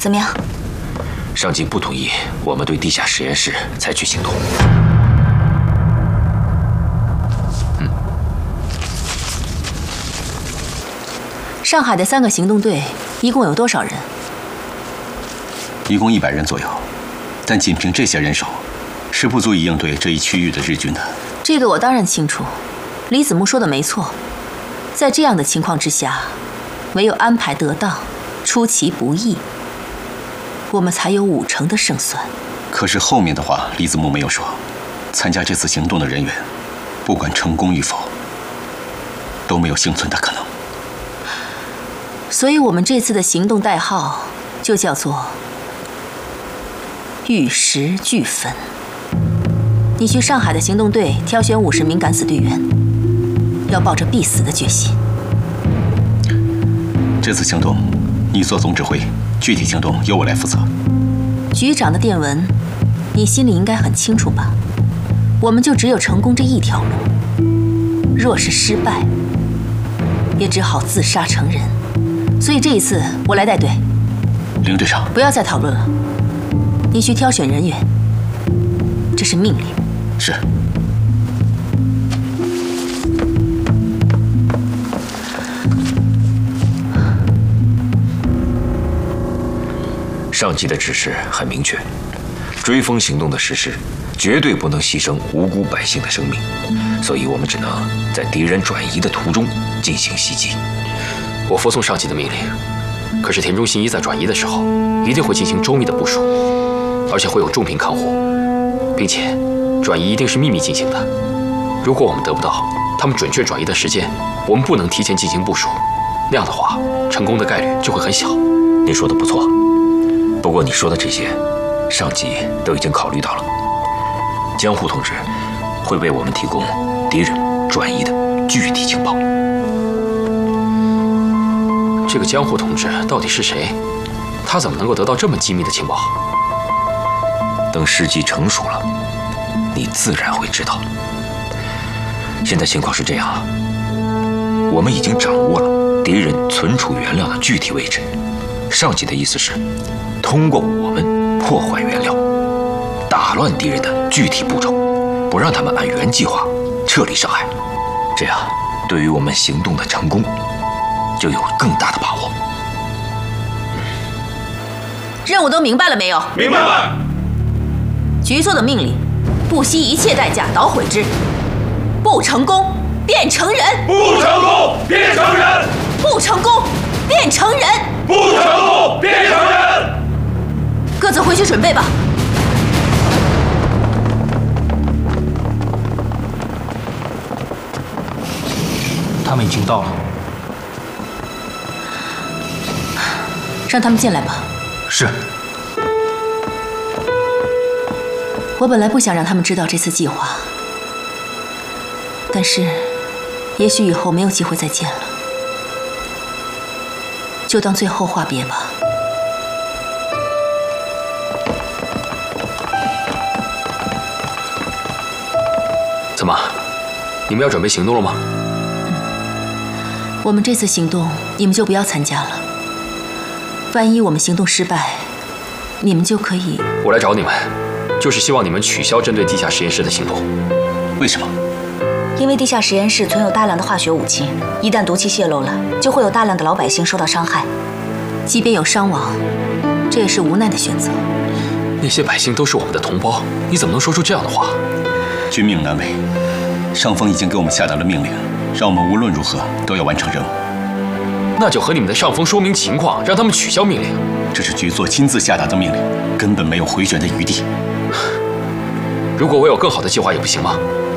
怎么样？ 上级不同意我们对地下实验室采取行动。 上海的3个行动队一共有多少人？ 一共100人左右，但仅凭这些人手，是不足以应对这一区域的日军的。 这个我当然清楚，李子木说的没错，在这样的情况之下，唯有安排得当，出其不意，我们才有50%的胜算。 可是后面的话，李子木没有说，参加这次行动的人员，不管成功与否，都没有幸存的可能。 所以我们这次的行动代号就叫做玉石俱焚。你去上海的行动队挑选50名敢死队员，要抱着必死的决心。 这次行动，你做总指挥，具体行动由我来负责。 局长的电文，你心里应该很清楚吧？我们就只有成功这一条路，若是失败，也只好自杀成人。所以这一次我来带队。 林队长， 不要再讨论了，你去挑选人员，这是命令。 是。 上级的指示很明确，追风行动的实施绝对不能牺牲无辜百姓的生命，所以我们只能在敌人转移的途中进行袭击。 我服从上级的命令，可是田中信一在转移的时候一定会进行周密的部署，而且会有重兵看护，并且转移一定是秘密进行的。如果我们得不到他们准确转移的时间，我们不能提前进行部署，那样的话，成功的概率就会很小。 你说的不错，不过你说的这些，上级都已经考虑到了。江户同志会为我们提供敌人转移的具体情报。 这个江户同志到底是谁？他怎么能够得到这么机密的情报？ 等时机成熟了，你自然会知道。现在情况是这样，我们已经掌握了敌人存储原料的具体位置。上级的意思是，通过我们破坏原料，打乱敌人的具体步骤，不让他们按原计划撤离上海。这样，对于我们行动的成功，就有更大的把握。 任务都明白了没有？ 明白了。 局座的命令，不惜一切代价捣毁之，不成功变成人， 不成功变成人， 不成功变成人， 不成功变成人。 各自回去准备吧。 他们已经到了， 让他们进来吧。 是。 我本来不想让他们知道这次计划，但是，也许以后没有机会再见了，就当最后话别吧。 怎么，你们要准备行动了吗？ 我们这次行动，你们就不要参加了。万一我们行动失败，你们就可以…… 我来找你们，就是希望你们取消针对地下实验室的行动。 为什么？ 因为地下实验室存有大量的化学武器，一旦毒气泄露了，就会有大量的老百姓受到伤害。 即便有伤亡，这也是无奈的选择。 那些百姓都是我们的同胞，你怎么能说出这样的话？ 军命难违，上峰已经给我们下达了命令，让我们无论如何都要完成任务。 那就和你们的上峰说明情况，让他们取消命令。 这是局座亲自下达的命令，根本没有回旋的余地。 如果我有更好的计划也不行吗？